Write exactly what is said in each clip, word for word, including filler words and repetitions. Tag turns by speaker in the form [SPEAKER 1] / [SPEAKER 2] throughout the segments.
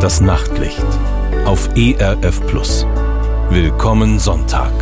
[SPEAKER 1] Das Nachtlicht auf E R F Plus. Willkommen Sonntag.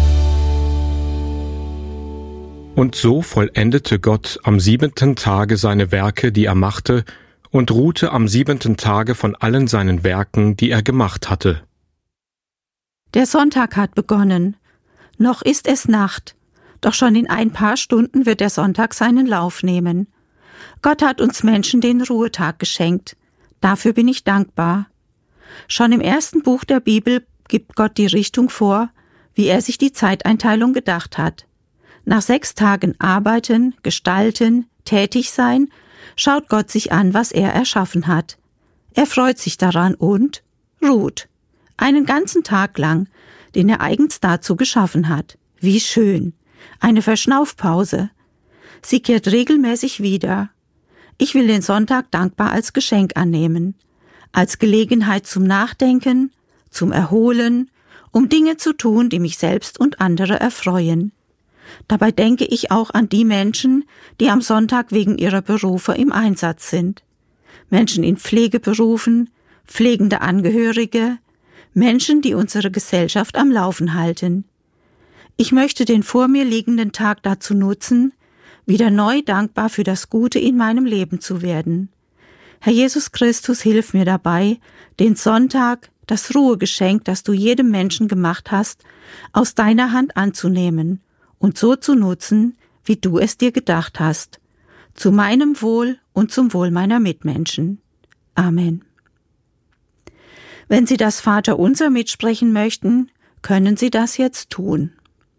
[SPEAKER 2] Und so vollendete Gott am siebenten Tage seine Werke, die er machte, und ruhte am siebenten Tage von allen seinen Werken, die er gemacht hatte.
[SPEAKER 3] Der Sonntag hat begonnen. Noch ist es Nacht, doch schon in ein paar Stunden wird der Sonntag seinen Lauf nehmen. Gott hat uns Menschen den Ruhetag geschenkt. Dafür bin ich dankbar. Schon im ersten Buch der Bibel gibt Gott die Richtung vor, wie er sich die Zeiteinteilung gedacht hat. Nach sechs Tagen Arbeiten, Gestalten, tätig sein, schaut Gott sich an, was er erschaffen hat. Er freut sich daran und ruht. Einen ganzen Tag lang, den er eigens dazu geschaffen hat. Wie schön. Eine Verschnaufpause. Sie kehrt regelmäßig wieder. Ich will den Sonntag dankbar als Geschenk annehmen. Als Gelegenheit zum Nachdenken, zum Erholen, um Dinge zu tun, die mich selbst und andere erfreuen. Dabei denke ich auch an die Menschen, die am Sonntag wegen ihrer Berufe im Einsatz sind. Menschen in Pflegeberufen, pflegende Angehörige, Menschen, die unsere Gesellschaft am Laufen halten. Ich möchte den vor mir liegenden Tag dazu nutzen, wieder neu dankbar für das Gute in meinem Leben zu werden. Herr Jesus Christus, hilf mir dabei, den Sonntag, das Ruhegeschenk, das du jedem Menschen gemacht hast, aus deiner Hand anzunehmen und so zu nutzen, wie du es dir gedacht hast, zu meinem Wohl und zum Wohl meiner Mitmenschen. Amen. Wenn Sie das Vaterunser mitsprechen möchten, können Sie das jetzt tun.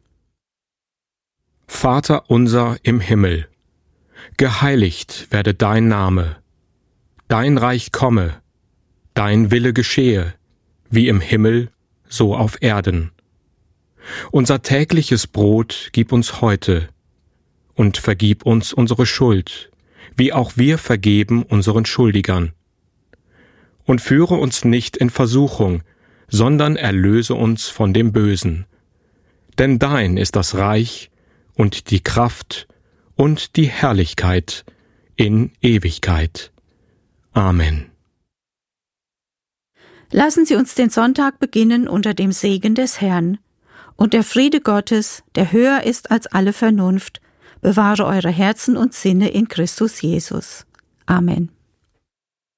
[SPEAKER 2] Vater unser im Himmel, geheiligt werde dein Name, dein Reich komme, dein Wille geschehe, wie im Himmel, so auf Erden. Unser tägliches Brot gib uns heute und vergib uns unsere Schuld, wie auch wir vergeben unseren Schuldigern. Und führe uns nicht in Versuchung, sondern erlöse uns von dem Bösen. Denn dein ist das Reich und die Kraft und die Herrlichkeit in Ewigkeit. Amen.
[SPEAKER 3] Lassen Sie uns den Sonntag beginnen unter dem Segen des Herrn. Und der Friede Gottes, der höher ist als alle Vernunft, bewahre eure Herzen und Sinne in Christus Jesus. Amen.